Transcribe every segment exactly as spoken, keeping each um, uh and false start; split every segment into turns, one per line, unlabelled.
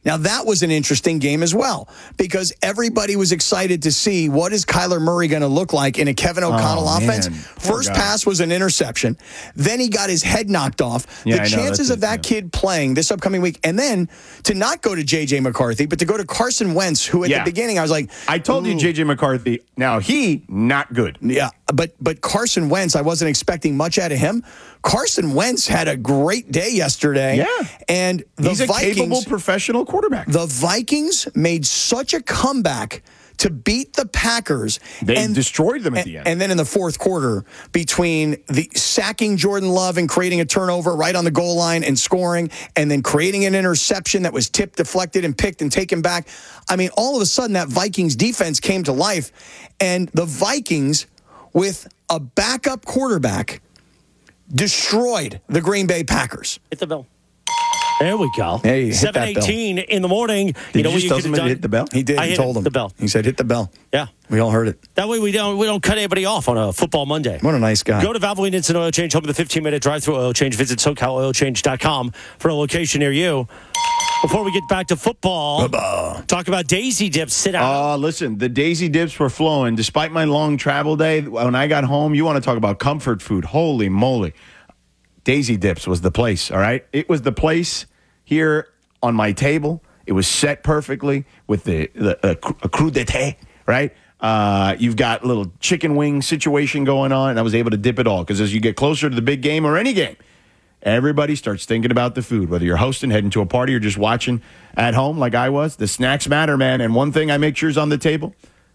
Now, that was an interesting game as well because everybody was excited to see what is Kyler Murray going to look like in a Kevin O'Connell
oh,
offense.
Man.
First
oh,
pass was an interception. Then he got his head knocked off.
Yeah,
the chances of that
yeah.
kid playing this upcoming week, and then to not go to J J. McCarthy, but to go to Carson Wentz, who at
yeah.
the beginning I was like,
I told
Ooh.
you J J. McCarthy. Now, he, not good.
Yeah, but but Carson Wentz, I wasn't expecting much out of him. Carson Wentz had a great day yesterday.
Yeah.
And the
He's a
Vikings,
capable professional quarterback.
The Vikings made such a comeback to beat the Packers.
They
and,
destroyed them at
and,
the end.
And then in the fourth quarter, between the sacking Jordan Love and creating a turnover right on the goal line and scoring, and then creating an interception that was tipped, deflected, and picked and taken back. I mean, all of a sudden, that Vikings defense came to life. And the Vikings, with a backup quarterback, destroyed the Green Bay Packers.
Hit the bell. There we go.
Hey,
seven eighteen in the morning.
Did
you know
you
what
just
you
tell
could have
somebody
done?
to hit the bell?
He did.
I
He
hit
told him.
the bell.
He said, hit the bell.
Yeah.
We all heard it.
That way we don't we don't cut anybody off on a football Monday.
What a nice guy.
Go to Valvoline Instant Oil Change, home of the fifteen-minute drive-through oil change. Visit SoCal Oil Change dot com for a location near you. Before we get back to football, Bubba. talk about Daisy Dips. Sit down.
Oh, uh, listen, the Daisy Dips were flowing. Despite my long travel day, when I got home, you want to talk about comfort food. Holy moly. Daisy Dips was the place, all right? It was the place here on my table. It was set perfectly with the, the uh, a crudité, right? Uh, you've got a little chicken wing situation going on, and I was able to dip it all because as you get closer to the big game or any game, everybody starts thinking about the food, whether you're hosting, heading to a party, or just watching at home like I was. The snacks matter, man. And one thing I make sure is on the table,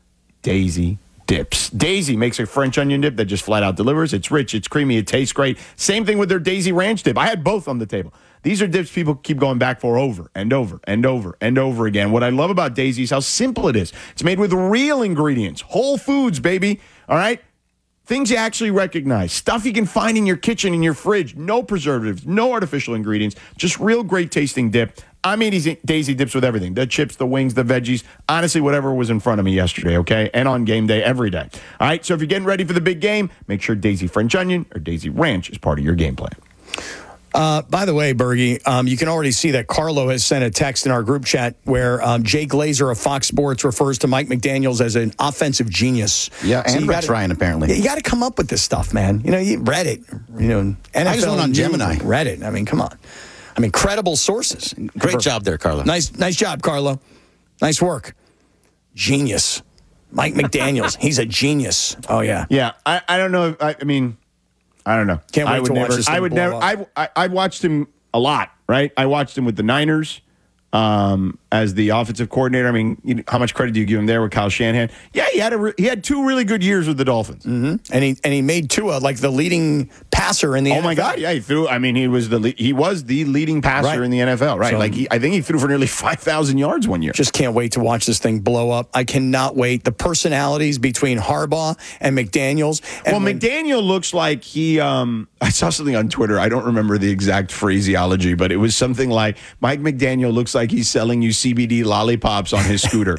Daisy Dips. Daisy makes a French onion dip that just flat out delivers. It's rich, it's creamy, it tastes great. Same thing with their Daisy Ranch dip. I had both on the table. These are dips people keep going back for over and over and over and over again. What I love about Daisy is how simple it is. It's made with real ingredients, whole foods, baby. All right? Things you actually recognize. Stuff you can find in your kitchen, in your fridge. No preservatives, no artificial ingredients. Just real great tasting dip. I made Daisy, Daisy Dips with everything. The chips, the wings, the veggies. Honestly, whatever was in front of me yesterday, okay? And on game day every day. All right, so if you're getting ready for the big game, make sure Daisy French Onion or Daisy Ranch is part of your game plan.
Uh, by the way, Bergie, um, you can already see that Carlo has sent a text in our group chat where um, Jay Glazer of Fox Sports refers to Mike McDaniels as an offensive genius.
Yeah,
so
and Rex
gotta,
Ryan, apparently.
You got to come up with this stuff, man. You know, you read it. You know, N F L
I just went on
News,
Gemini.
Read it. I mean, come on. I mean, credible sources.
Great job there, Carlo.
Nice, nice job, Carlo. Nice work. Genius. Mike McDaniels. He's a genius. Oh, yeah.
Yeah, I, I don't know. If, I, I mean, I don't know.
Can't wait
I would
to watch
never,
this thing
I would
blow
never.
up.
I, I I watched him a lot, right? I watched him with the Niners um, as the offensive coordinator. I mean, you know, how much credit do you give him there with Kyle Shanahan? Yeah, he had a re- he had two really good years with the Dolphins.
Mm-hmm. And he and he made Tua like the leading passer in the
Oh
N F L.
my God! Yeah, he threw. I mean, he was the le- he was the leading passer
Right.
in the N F L, right?
So-
like he, I think he threw for nearly five thousand yards one year.
Just can't wait to watch this thing blow up. I cannot wait. The personalities between Harbaugh and McDaniels. And
Well,
when-
McDaniel looks like he. Um, I saw something on Twitter. I don't remember the exact phraseology, but it was something like Mike McDaniel looks like he's selling you C B D lollipops on his scooter.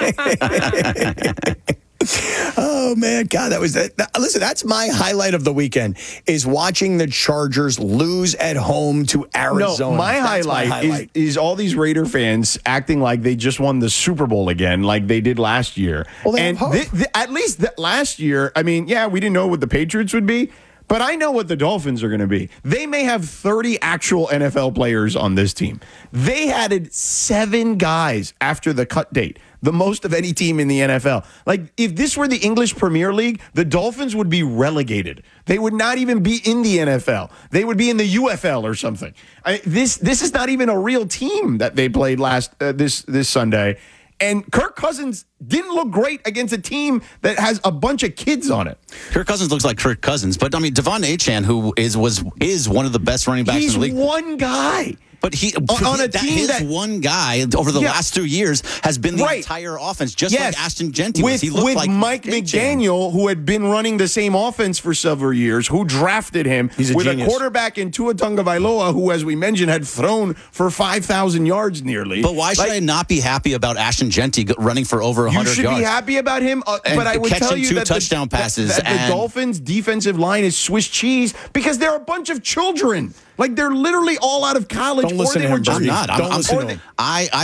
Oh man, God, that was that. that- Listen, that's my highlight of the weekend is watching the Chargers lose at home to Arizona.
No, my
That's
highlight,
my highlight.
Is, is all these Raider fans acting like they just won the Super Bowl again, like they did last year.
Well, they
and
have hope.
thi- thi- at least th- last year, I mean, yeah, we didn't know what the Patriots would be. But I know what the Dolphins are going to be. They may have thirty actual N F L players on this team. They added seven guys after the cut date, the most of any team in the N F L. Like, if this were the English Premier League, the Dolphins would be relegated. They would not even be in the N F L. They would be in the U F L or something. I, this this is not even a real team that they played last uh, this this Sunday. And Kirk Cousins didn't look great against a team that has a bunch of kids on it.
Kirk Cousins looks like Kirk Cousins, but I mean Devon Achane, who is was is one of the best running backs
He's
in the league.
one guy.
But he
on, on a
that,
team
his
that
one guy over the
Yeah.
last two years has been the
Right.
entire offense, just
Yes.
like Ashton Genty
with,
was. He looked
with
like
Mike
Achane.
McDaniel, who had been running the same offense for several years, who drafted him
He's a
with
genius.
a quarterback in Tua Tagovailoa, who, as we mentioned, had thrown for five thousand yards nearly.
But why should
Like,
I not be happy about Ashton Genty go- running for over one
You
hundred
should
yards?
be happy about him, uh,
And
but I would
catching
tell you
two
that
touchdown
the,
passes
that, that
and-
the Dolphins' defensive line is Swiss cheese because they're a bunch of children. Like, they're literally all out of college.
Don't listen
or they
to
were
him,
just,
I'm not. I'm,
Don't
I'm,
listen
or
to
they-
him.
I, I